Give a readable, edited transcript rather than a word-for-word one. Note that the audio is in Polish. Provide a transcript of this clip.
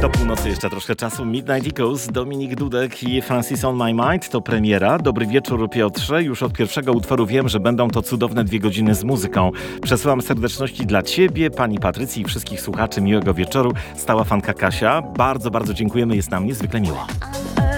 Do północy jeszcze troszkę czasu. Midnight Echoes, Dominik Dudek i Francis on My Mind to premiera. Dobry wieczór, Piotrze. Już od pierwszego utworu wiem, że będą to cudowne 2 godziny z muzyką. Przesyłam serdeczności dla Ciebie, pani Patrycji i wszystkich słuchaczy. Miłego wieczoru. Stała fanka Kasia. Bardzo, bardzo dziękujemy. Jest nam niezwykle miło.